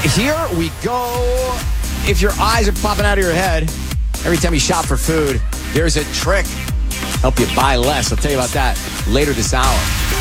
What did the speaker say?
here we go. If your eyes are popping out of your head every time you shop for food, there's a trick. Help you buy less. I'll tell you about that later this hour.